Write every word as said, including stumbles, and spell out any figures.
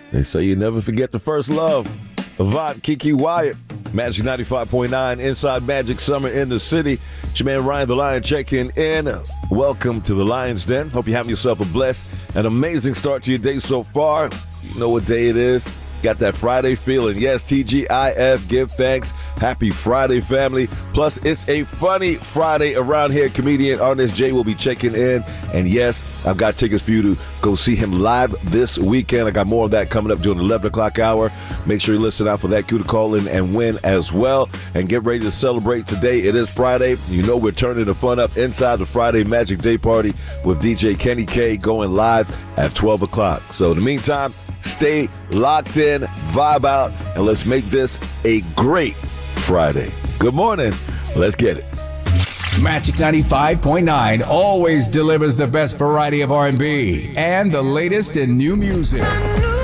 They say you never forget the first love. Avant, Kiki Wyatt, Magic ninety-five point nine, Inside Magic Summer in the City. It's your man Ryan the Lion checking in. Welcome to the Lion's Den. Hope you're having yourself a blessed and amazing start to your day so far. You know what day it is. Got that Friday feeling. Yes, T G I F, give thanks. Happy Friday, family. Plus, it's a funny Friday around here. Comedian Artist Jay will be checking in. And yes, I've got tickets for you to go see him live this weekend. I got more of that coming up during the eleven o'clock hour. Make sure you listen out for that cue to call in and win as well. And get ready to celebrate today. It is Friday. You know we're turning the fun up inside the Friday Magic Day Party with D J Kenny K going live at twelve o'clock. So in the meantime, stay locked in, vibe out, and let's make this a great Friday. Good morning. Let's get it. Magic ninety-five point nine always delivers the best variety of R and B and the latest in new music.